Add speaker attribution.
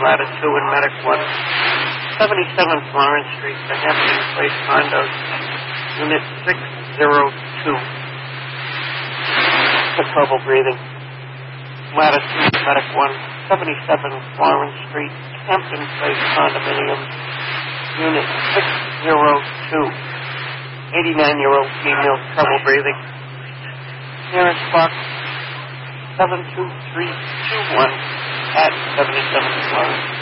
Speaker 1: Ladder 2 and Medic 1. 77 Florence Street, the Hampton Place Condos, Unit 602. For trouble breathing. Ladder 2, Medic 1, 77 Florence Street, Hampton Place Condominium, Unit 602. 89-year-old female, trouble breathing. Nearest box 72321 at 77 Florence Street.